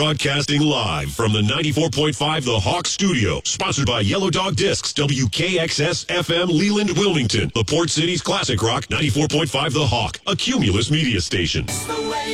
Broadcasting live from the 94.5 The Hawk Studio. Sponsored by Yellow Dog Discs, WKXS FM Leland, Wilmington. The Port City's classic rock, 94.5 The Hawk. A Cumulus media station.